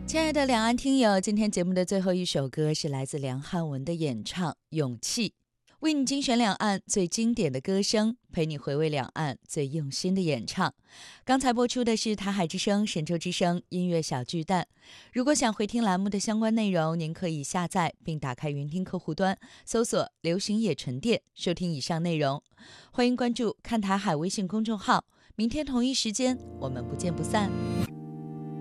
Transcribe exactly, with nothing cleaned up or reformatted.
亲爱的两岸听友，今天节目的最后一首歌是来自梁汉文的演唱《勇气》，为你精选两岸最经典的歌声，陪你回味两岸最用心的演唱。刚才播出的是台海之声、神州之声音乐小巨蛋。如果想回听栏目的相关内容，您可以下载并打开云听客户端，搜索流行野沉淀，收听以上内容。欢迎关注看台海微信公众号，明天同一时间我们不见不散。